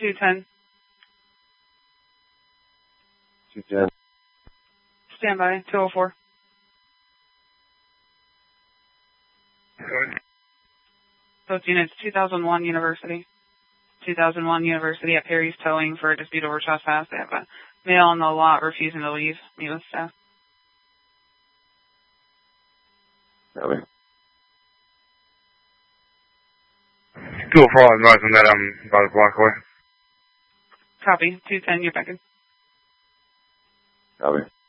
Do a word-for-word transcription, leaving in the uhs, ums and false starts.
two ten. two ten. Stand by, two oh four. Both units, two thousand one University. two thousand one University at Perry's Towing for a dispute over trespass. They have a male on the lot refusing to leave. Meet with staff. Copy. two oh four, I'm advising that I'm about a block away. Copy. two ten, you're back in. Copy.